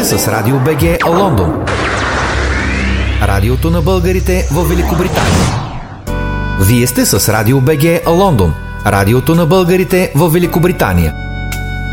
с Радио БГ Лондон. Радиото на българите в Великобритания. Вие сте с Радио БГ Лондон. Радиото на българите в Великобритания.